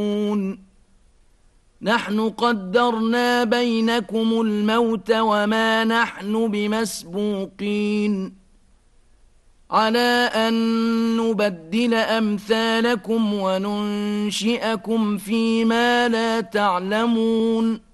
نحن قدرنا بينكم الموت وما نحن بمسبوقين على أن نبدل أمثالكم وننشئكم فيما لا تعلمون